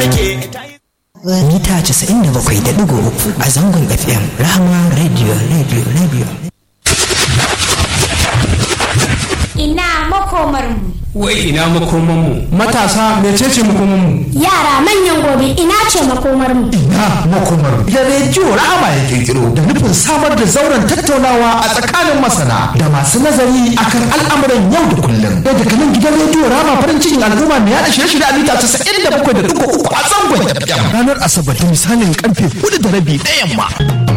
mita 97.3 a zangon FM Rahama Radio. Ina makomarmu. Wai ina makomanmu? Matasa mecece makomanmu? Yara manyan gobe ina ce makomarmu? Ina makomarmu? Da rediyo Rahama ya kirkiro da nufin samar da zauren tattaunawa a tsakanin masana da masu nazari akan al'amuran yau da kullum. Daga nan gidan rediyo Rahama farin cikin al'umma mai yaɗa shirye-shirye a mita 97.3 a zangon FM. Ranar Asabar da misalin karfe 4:30 na yamma.